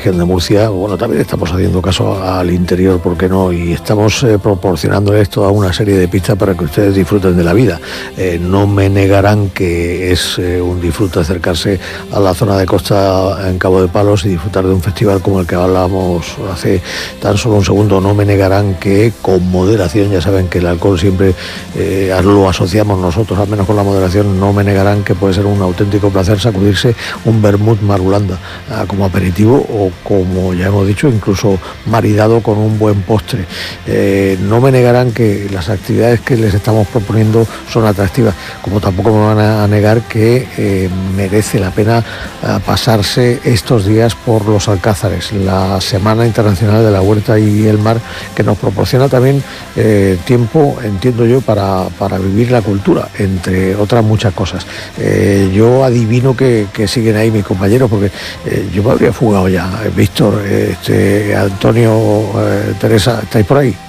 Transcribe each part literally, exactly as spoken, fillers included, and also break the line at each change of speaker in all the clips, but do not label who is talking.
región de Murcia, bueno, también estamos haciendo caso al interior, ¿por qué no? Y estamos eh, proporcionándoles toda una serie de pistas para que ustedes disfruten de la vida. Eh, no me negarán que es eh, un disfrute acercarse a la zona de costa en Cabo de Palos y disfrutar de un festival como el que hablábamos hace tan solo un segundo. No me negarán que con moderación, ya saben que el alcohol siempre eh, lo asociamos nosotros, al menos con la moderación, no me negarán que puede ser un auténtico placer sacudirse un vermut marulanda ah, como aperitivo o, como ya hemos dicho, incluso maridado con un buen postre. Eh, no me negarán que las actividades que les estamos proponiendo son atractivas, como tampoco me van a negar que eh, merece la pena eh, pasarse estos días por los Alcázares, la Semana Internacional de la Huerta y el Mar, que nos proporciona también eh, tiempo, entiendo yo, para, para vivir la cultura, entre otras muchas cosas. Eh, yo adivino que, que siguen ahí mis compañeros, porque eh, yo me habría fugado ya. Eh, Víctor, eh, este, Antonio, eh, Teresa, ¿estáis por ahí?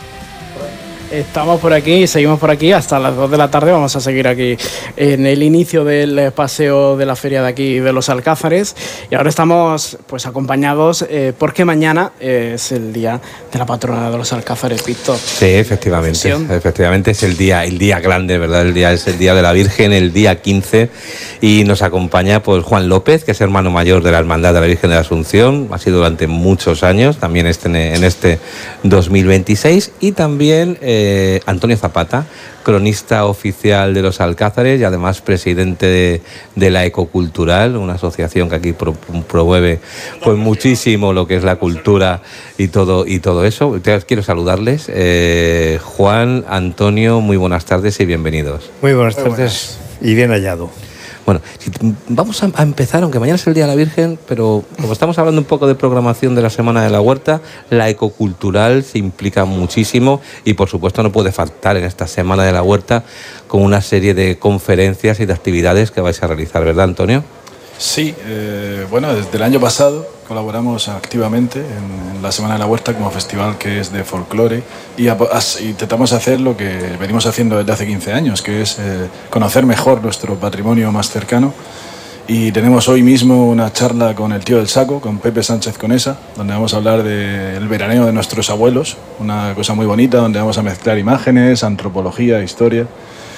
Estamos por aquí y seguimos por aquí hasta las dos de la tarde. Vamos a seguir aquí en el inicio del paseo de la feria de aquí de los Alcázares. Y ahora estamos pues acompañados eh, porque mañana eh, es el día de la patrona de los Alcázares, Víctor.
Sí, efectivamente. Efectivamente es el día, el día grande, ¿verdad? El día es el día de la Virgen, el día quince. Y nos acompaña pues Juan López, que es hermano mayor de la Hermandad de la Virgen de la Asunción. Ha sido durante muchos años, también este, en este dos mil veintiséis. Y también Eh, Eh, Antonio Zapata, cronista oficial de los Alcázares y además presidente de, de la Ecocultural, una asociación que aquí pro, promueve pues muchísimo lo que es la cultura y todo y todo eso. Quiero saludarles. Eh, Juan, Antonio, muy buenas tardes y bienvenidos.
Muy buenas tardes y bien hallado.
Bueno, vamos a empezar, aunque mañana es el Día de la Virgen, pero como estamos hablando un poco de programación de la Semana de la Huerta, la ecocultural se implica muchísimo y por supuesto no puede faltar en esta Semana de la Huerta con una serie de conferencias y de actividades que vais a realizar, ¿verdad, Antonio?
Sí, eh, bueno, desde el año pasado colaboramos activamente en, en la Semana de la Huerta como festival que es de folclore y a, a, intentamos hacer lo que venimos haciendo desde hace quince años, que es eh, conocer mejor nuestro patrimonio más cercano. Y tenemos hoy mismo una charla con el tío del saco, con Pepe Sánchez Conesa, donde vamos a hablar del veraneo de nuestros abuelos, una cosa muy bonita donde vamos a mezclar imágenes, antropología, historia.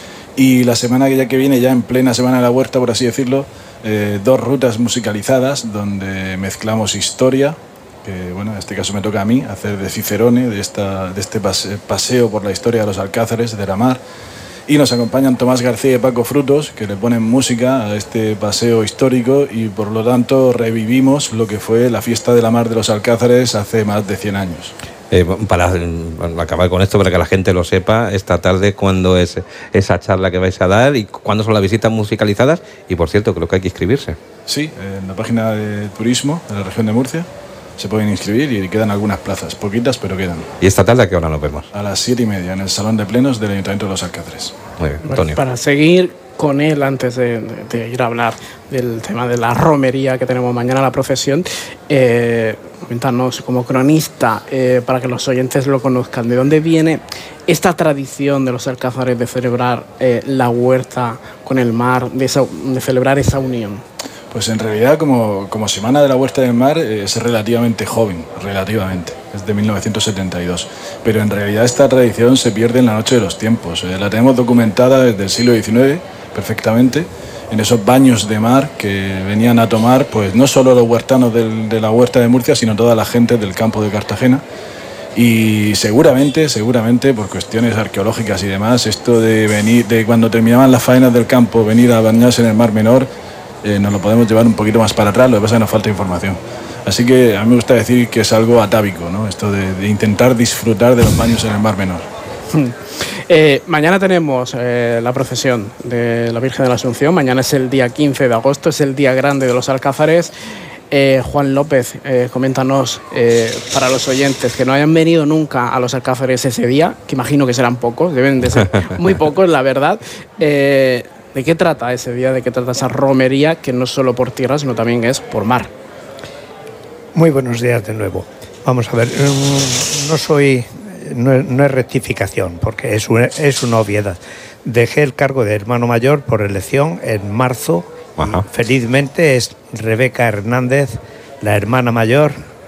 Y la semana que ya que viene, ya en plena Semana de la Huerta, por así decirlo, eh, dos rutas musicalizadas donde mezclamos historia, que bueno, en este caso me toca a mí hacer de Cicerone, de, esta, de este pase, paseo por la historia de los Alcázares, de la mar. Y nos acompañan Tomás García y Paco Frutos, que le ponen música a este paseo histórico y por lo tanto revivimos lo que fue la fiesta de la mar de los Alcázares hace más de cien años.
Eh, para, para acabar con esto, para que la gente lo sepa, esta tarde cuándo es esa charla que vais a dar y cuándo son las visitas musicalizadas, y por cierto creo que hay que inscribirse.
Sí, en la página de turismo de la región de Murcia se pueden inscribir y quedan algunas plazas, poquitas pero quedan.
¿Y esta tarde a qué hora nos vemos?
A las siete y media en el Salón de Plenos del Ayuntamiento de los Alcázares.
Muy bien, Antonio.
Para seguir con él, antes de, de ir a hablar del tema de la romería que tenemos mañana, la procesión, eh, comentarnos como cronista, eh, para que los oyentes lo conozcan, ¿de dónde viene esta tradición de los Alcázares de celebrar eh, la huerta con el mar, de, esa, de celebrar esa unión?
Pues en realidad como, como Semana de la Huerta del Mar eh, es relativamente joven, relativamente, es de mil novecientos setenta y dos, pero en realidad esta tradición se pierde en la noche de los tiempos, eh, la tenemos documentada desde el siglo diecinueve perfectamente, en esos baños de mar que venían a tomar pues no solo los huertanos del, de la Huerta de Murcia, sino toda la gente del campo de Cartagena. Y seguramente, seguramente por cuestiones arqueológicas y demás, esto de venir, de cuando terminaban las faenas del campo, venir a bañarse en el Mar Menor, eh, nos lo podemos llevar un poquito más para atrás, lo que pasa es que nos falta información. Así que a mí me gusta decir que es algo atávico, ¿no? Esto de, de intentar disfrutar de los baños en el Mar Menor.
Eh, mañana tenemos eh, la procesión de la Virgen de la Asunción. Mañana es el día quince de agosto, es el día grande de los Alcázares. Eh, Juan López, eh, coméntanos, eh, para los oyentes que no hayan venido nunca a los Alcázares ese día, que imagino que serán pocos, deben de ser muy pocos, la verdad. Eh, ¿De qué trata ese día? ¿De qué trata esa romería que no es solo por tierra, sino también es por mar?
Muy buenos días de nuevo. Vamos a ver, no soy... No es, no es rectificación, porque es una, es una obviedad. Dejé el cargo de hermano mayor por elección en marzo. Felizmente es Rebeca Hernández, la hermana mayor,